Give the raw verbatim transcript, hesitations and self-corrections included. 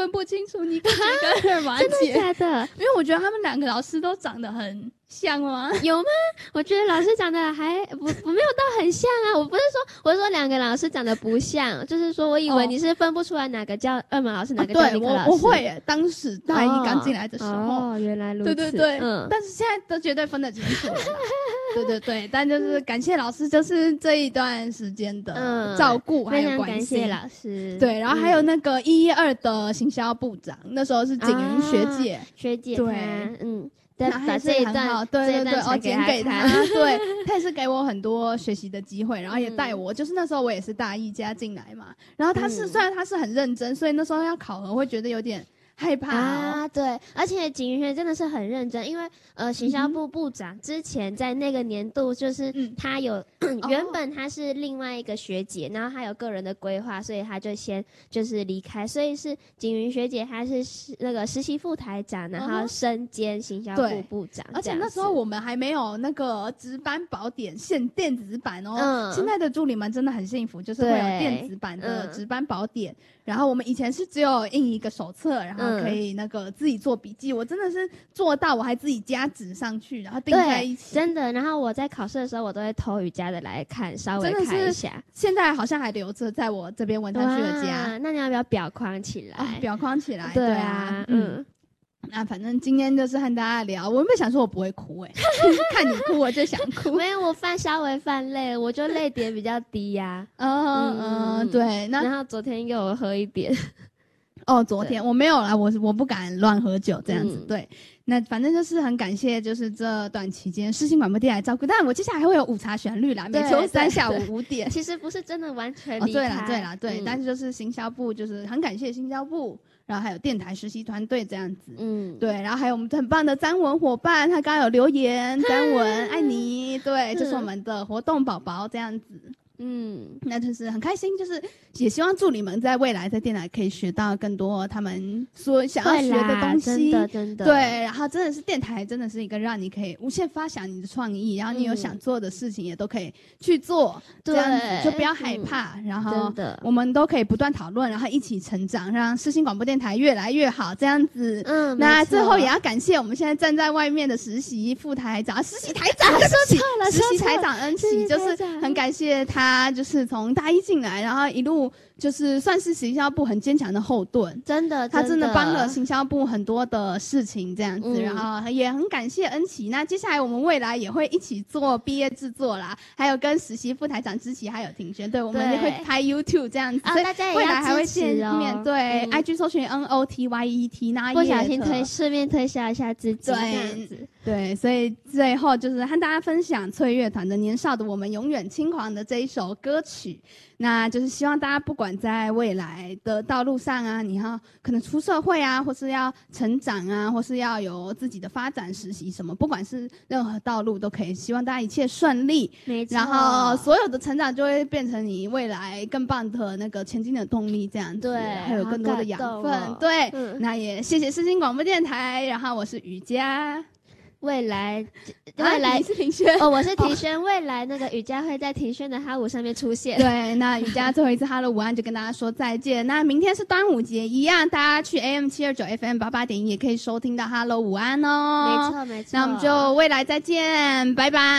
分不清楚妮可姐跟尔玛姐。 真的假的？ 因为我觉得他们两个老师都长得很像吗？ 有吗？我觉得老师长得还不不没有到很像啊。我不是说，我是说两个老师长得不像，就是说我以为你是分不出来哪个叫二马老师，哪个叫妮可老师。 对，我我会耶。当时大一刚进来的时候， 哦，原来如此。 对对对， 嗯， 但是现在都绝对分得清楚了。对对对，但就是感谢老师，就是这一段时间的照顾还有关心。 感谢老师。 对，然后还有那个一一二的行销部长，那时候是景云学姐， 啊、学姐对， 嗯。 把这一段对对对哦剪给他，对，他也是给我很多学习的机会，然后也带我，嗯、就是那时候我也是大一加进来嘛，然后他是、嗯、虽然他是很认真，所以那时候要考核会觉得有点害怕、哦、 啊，对，而且景云学真的是很认真，因为呃，行销部部长之前在那个年度就是他有、嗯、原本他是另外一个学姐，然后他有个人的规划，所以他就先就是离开，所以是景云学姐她是那个实习副台长，然后身兼行销部部长， 而且那时候我们还没有那个值班宝典现电子版哦、嗯，现在的助理们真的很幸福，就是会有电子版的值班宝典，然后我们以前是只有印一个手册，然后可以那个自己做笔记，我真的是做到，我还自己加纸上去，然后订在一起。 真的，然后我在考试的时候，我都会偷瑜伽的来看，稍微看一下。 现在好像还留着在我这边文昌区的家。 那你要不要裱框起来？ 哦、裱框起来。 对啊， 对啊嗯。那反正今天就是和大家聊，我原本想说我不会哭哎、欸，看你哭我就想哭。 没有，我犯稍微犯累，我就泪点比较低呀、啊。 嗯嗯，对。那然后昨天又有喝一点。 哦，昨天我没有啦，我我不敢乱喝酒这样子、嗯。对，那反正就是很感谢，就是这段期间世新广播电台照顾。但我接下来还会有午茶旋律啦，每周三下午五点。 其实不是真的完全离开。 哦，对啦对啦对、嗯，但是就是行销部，就是很感谢行销部。然后还有电台实习团队这样子，嗯，对，然后还有我们很棒的詹文伙伴，他刚刚有留言，詹文爱你，对，这、就是我们的活动宝宝这样子。嗯，那就是很开心，就是也希望助理们在未来在电台可以学到更多他们所想要学的东西， 真的真的。 对，然后真的是电台真的是一个让你可以无限发想你的创意，然后你有想做的事情也都可以去做，嗯、这样子就不要害怕，嗯、然后我们都可以不断讨论，然后一起成长，让世新广播电台越来越好，这样子。嗯，那最后也要感谢我们现在站在外面的实习副台长、实习台长， 说错了， 实习台长恩琪，就是很感谢他。他就是从大一进来，然后一路就是算是行销部很坚强的后盾， 真的， 他真的帮了行销部很多的事情，这样子、嗯，然后也很感谢恩琪。那接下来我们未来也会一起做毕业制作啦，还有跟实习副台长之琪还有庭轩，对，我们也会拍 YouTube 这样子， 哦、 所以大家也未来还会见面。 哦、 对、嗯、，I G 搜寻 N O T Y E T， 那不小心推顺便推销一下自己， 对， 这样子。 对，所以最后就是和大家分享翠乐团的《年少的我们永远轻狂》的这一首歌曲。那就是希望大家不管在未来的道路上啊，你要可能出社会啊，或是要成长啊，或是要有自己的发展、实习什么，不管是任何道路都可以。希望大家一切顺利， 没错。 然后所有的成长就会变成你未来更棒的那个前进的动力，这样子， 对， 还有更多的养分。 哦、 对、 嗯， 那也谢谢世新广播电台，然后我是瑜伽。 未来，未来、 啊、你是庭轩哦，我是庭轩、哦。未来那个瑜伽会在庭轩的哈舞上面出现。 对，那瑜伽最后一次哈喽午安就跟大家说再见。那明天是端午节，一样大家去 A M 七二九 F M 八八点一也可以收听到哈喽午安哦。 没错没错。 那我们就未来再见，拜拜。